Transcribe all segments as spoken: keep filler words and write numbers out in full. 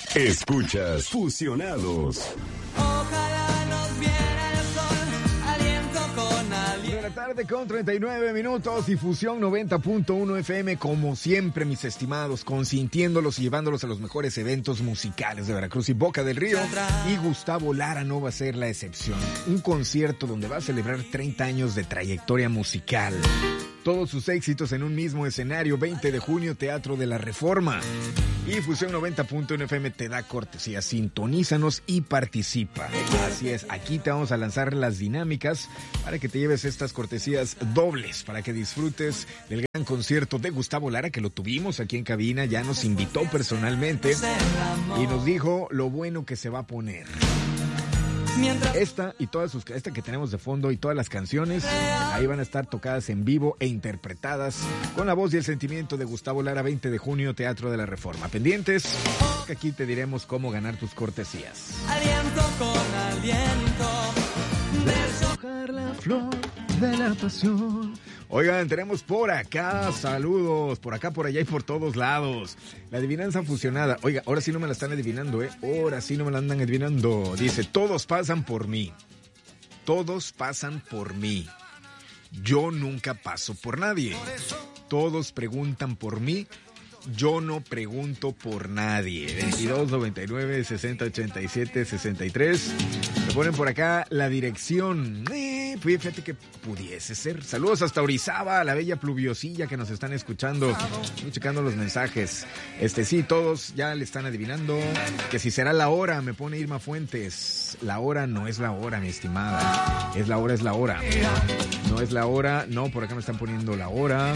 Escuchas Fusionados. Ojalá nos viera el sol, aliento con aliento. De la tarde con treinta y nueve minutos y Fusión noventa punto uno F M, como siempre, mis estimados, consintiéndolos y llevándolos a los mejores eventos musicales de Veracruz y Boca del Río. Y Gustavo Lara no va a ser la excepción. Un concierto donde va a celebrar treinta años de trayectoria musical. Todos sus éxitos en un mismo escenario, veinte de junio, Teatro de la Reforma. Y Fusión noventa punto uno F M te da cortesía, sintonízanos y participa. Así es, aquí te vamos a lanzar las dinámicas para que te lleves estas cortesías dobles, para que disfrutes del gran concierto de Gustavo Lara, que lo tuvimos aquí en cabina, ya nos invitó personalmente y nos dijo lo bueno que se va a poner. Esta y todas sus, esta que tenemos de fondo y todas las canciones ahí van a estar tocadas en vivo e interpretadas con la voz y el sentimiento de Gustavo Lara, veinte de junio, Teatro de la Reforma. Pendientes, que aquí te diremos cómo ganar tus cortesías. Aliento con aliento. Deshojar la flor de la pasión. Oigan, tenemos por acá saludos, por acá, por allá y por todos lados. La adivinanza fusionada. Oiga, ahora sí no me la están adivinando, ¿eh? Ahora sí no me la andan adivinando. Dice, todos pasan por mí. Todos pasan por mí. Yo nunca paso por nadie. Todos preguntan por mí. Yo no pregunto por nadie. veintidós noventa y nueve sesenta ochenta y siete sesenta y tres. Me ponen por acá la dirección. Eh, pues fíjate que pudiese ser. Saludos hasta Orizaba, la bella pluviosilla que nos están escuchando. Estoy checando los mensajes. Este sí, todos ya le están adivinando. Que si será la hora, me pone Irma Fuentes. La hora no es la hora, mi estimada. Es la hora, es la hora. No es la hora. No, por acá me están poniendo la hora.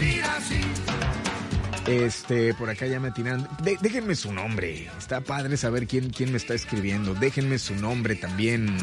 Este, por acá ya me atinan. De, déjenme su nombre. Está padre saber quién, quién me está escribiendo. Déjenme su nombre también.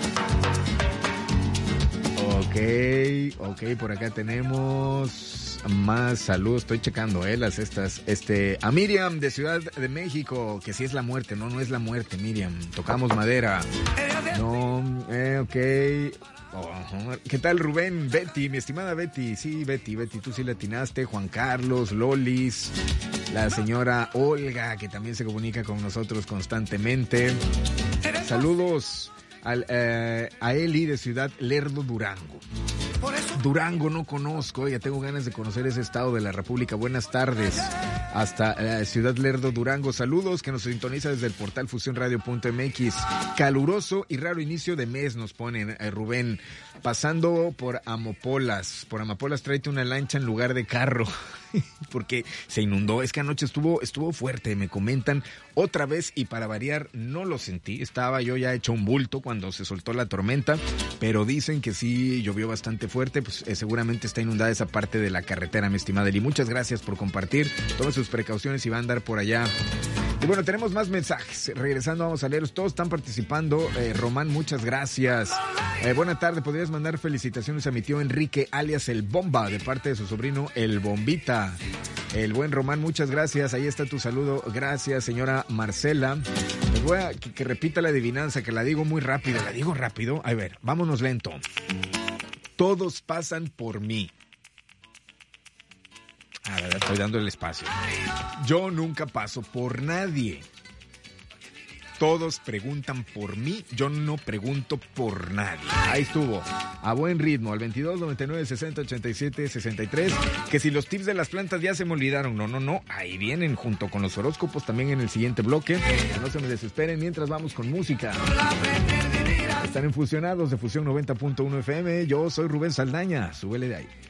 Ok, ok, por acá tenemos más saludos. Estoy checando, eh, las estas. Este, a Miriam de Ciudad de México, que sí es la muerte. No, no es la muerte, Miriam. Tocamos madera. No, eh, ok. Oh, ¿qué tal, Rubén? Betty, mi estimada Betty. Sí, Betty, Betty, tú sí le atinaste. Juan Carlos, Lolis, la señora Olga, que también se comunica con nosotros constantemente. Saludos al, eh, a Eli de Ciudad Lerdo, Durango. Durango no conozco, ya tengo ganas de conocer ese estado de la República. Buenas tardes, hasta eh, Ciudad Lerdo, Durango. Saludos, que nos sintoniza desde el portal fusión radio punto m x. Caluroso y raro inicio de mes, nos ponen, eh, Rubén. Pasando por Amapolas. Por Amapolas, tráete una lancha en lugar de carro. Porque se inundó. Es que anoche estuvo, estuvo fuerte, me comentan. Otra vez, y para variar, no lo sentí. Estaba yo ya hecho un bulto cuando se soltó la tormenta. Pero dicen que sí llovió bastante fuerte. Pues eh, seguramente está inundada esa parte de la carretera, mi estimada Eli. Muchas gracias por compartir. Tomen sus precauciones y van a andar por allá. Y bueno, tenemos más mensajes. Regresando, vamos a leerlos. Todos están participando. Eh, Román, muchas gracias. Eh, buena tarde. ¿Podrías mandar felicitaciones a mi tío Enrique, alias El Bomba, de parte de su sobrino El Bombita? El buen Román, muchas gracias. Ahí está tu saludo. Gracias, señora Marcela. Les voy a que, que repita la adivinanza, que la digo muy rápido. ¿La digo rápido? A ver, vámonos lento. Todos pasan por mí. A ver, estoy dando el espacio. Yo nunca paso por nadie. Todos preguntan por mí, yo no pregunto por nadie. Ahí estuvo, a buen ritmo, al veintidós noventa y nueve sesenta ochenta y siete sesenta y tres. Que si los tips de las plantas ya se me olvidaron. No, no, no, ahí vienen junto con los horóscopos también en el siguiente bloque. Que no se me desesperen mientras vamos con música. Están en Fusionados de Fusión noventa punto uno F M. Yo soy Rubén Saldaña, súbele de ahí.